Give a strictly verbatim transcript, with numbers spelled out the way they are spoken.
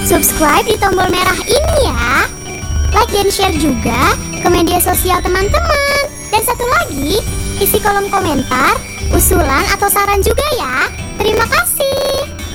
Subscribe di tombol merah ini ya. Like dan share juga ke media sosial teman-teman. Dan satu lagi, isi kolom komentar, usulan atau saran juga ya. Terima kasih.